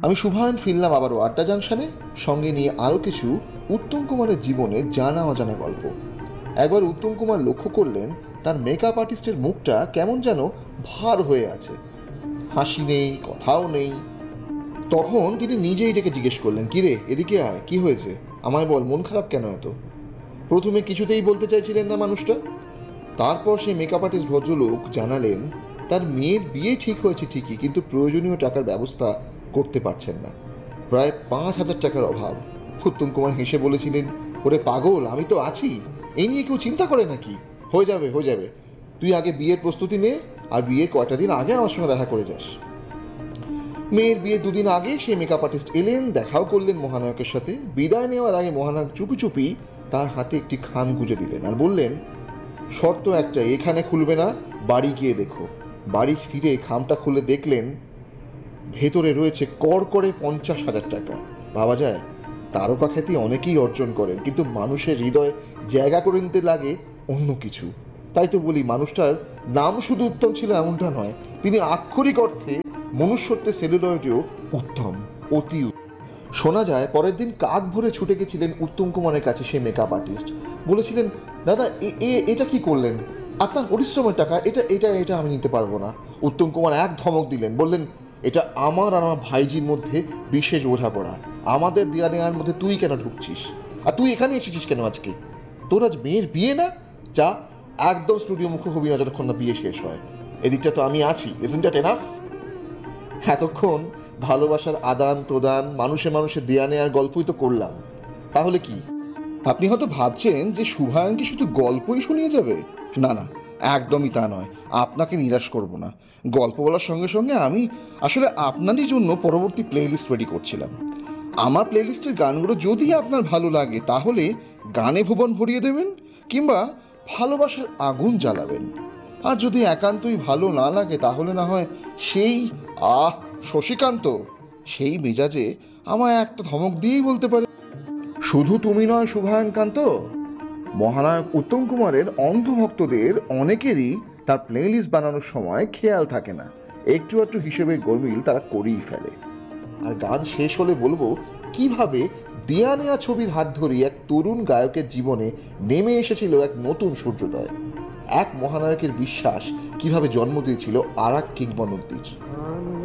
আমি শুভায়ন ফিরলাম আবারও আড্ডা জাংশনে, সঙ্গে নিয়ে আরও কিছু উত্তম কুমারের জীবনে জানা অজানা গল্প। একবার উত্তম কুমার লক্ষ্য করলেন তার মেকআপ আর্টিস্টের মুখটা কেমন যেন ভার হয়ে আছে, হাসি নেই, কথাও নেই। তখন তিনি নিজেই ডেকে জিজ্ঞেস করলেন, কিরে এদিকে আয়, কি হয়েছে, আমায় বল, মন খারাপ কেন এত? প্রথমে কিছুতেই বলতে চাইছিলেন না মানুষটা। তারপর সেই মেকআপ আর্টিস্ট ভদ্রলোক জানালেন তার মেয়ের বিয়ে ঠিক হয়েছে ঠিকই, কিন্তু প্রয়োজনীয় টাকার ব্যবস্থা করতে পারছেন না, প্রায় 5,000 টাকার অভাব। উত্তম কুমার হেসে বলেছিলেন, ওরে পাগল, আমি তো আছি, এই নিয়ে কেউ চিন্তা করে নাকি? হয়ে যাবে হয়ে যাবে, তুই আগে বিয়ের প্রস্তুতি নে, আর বিয়ের কয়টা দিন আগে আমার সঙ্গে দেখা করে যাস। মেয়ের বিয়ে 2 দিন আগে সেই মেকআপ আর্টিস্ট এলেন, দেখাও করলেন মহানায়কের সাথে। বিদায় নেওয়ার আগে মহানায়ক চুপি চুপি তার হাতে একটি খাম গুঁজে দিলেন আর বললেন, শর্ত একটা, এখানে খুলবে না, বাড়ি গিয়ে দেখো। বাড়ি ফিরে খামটা খুলে দেখলেন ভেতরে রয়েছে কড়কড়ে 50,000 টাকা। ভাবা যায়, তারকা খ্যাতি অনেকেই অর্জন করেন, কিন্তু মানুষের হৃদয়ে জায়গা করে নিতে লাগে অন্য কিছু। তাই তো বলি, মানুষটার নাম শুধু উত্তম ছিল এমনটা নয়, তিনি আক্ষরিক অর্থে মনুষ্যত্বের সেলুলয়েডেও উত্তম, অতি উত্তম। শোনা যায় পরের দিন কাক ভরে ছুটে গেছিলেন উত্তম কুমারের কাছে সেই মেকআপ আর্টিস্ট। বলেছিলেন, দাদা এটা কি করলেন, আপনার পরিশ্রমের টাকা, এটা এটা এটা আমি নিতে পারবো না। উত্তম কুমার এক ধমক দিলেন, বললেন, এটা আমার আর আমার ভাইজির মধ্যে বিশেষ বোঝাপড়া, আমাদের দেয়া নেওয়ার মধ্যে তুই কেন ঢুকছিস, আর তুই এখানে এসেছিস কেন আজকে? তোর আজ মেয়ের বিয়ে না? যা, একদম স্টুডিও মুখ হবি না যতক্ষণ না বিয়ে শেষ হয়। এদিকটা তো আমি আছি, ইজন্ট দ্যাট এনাফ? এতক্ষণ ভালোবাসার আদান প্রদান, মানুষে মানুষে দেয়া নেয়ার গল্পই তো করলাম, তাহলে কি আপনি হয়তো ভাবছেন যে শুভায়ন কি শুধু গল্পই শুনিয়ে যাবে? না না, একদমই তা নয়। আপনাকে নিরাশ করব না। গল্প বলার সঙ্গে সঙ্গে আমি আসলে আপনারই জন্য পরবর্তী প্লেলিস্ট রেডি করছিলাম। আমার প্লেলিস্টের গানগুলো যদি আপনার ভালো লাগে তাহলে গানে ভুবন ভরিয়ে দেবেন, কিংবা ভালোবাসার আগুন জ্বালাবেন। আর যদি একান্তই ভালো না লাগে তাহলে না হয় সেই আহ শশীকান্ত, সেই মেজাজে আমায় একটা ধমক দিয়েই বলতে পারে, শুধু তুমি নয় শুভায়নকান্ত, মহানায়ক উত্তম কুমারের অন্ধভক্তদের অনেকেরই তার প্লেলিস্ট বানানোর সময় খেয়াল থাকে না, একটু একটু হিসেবে গরমিল তারা করেই ফেলে। আর গান শেষ হলে বলবো কিভাবে দেয়া নেয়া ছবির হাত ধরিয়ে এক তরুণ গায়কের জীবনে নেমে এসেছিল এক নতুন সূর্যোদয়। এক মহানায়কের বিশ্বাস কিভাবে জন্ম দিয়েছিল আর এক কিংবদন্তির।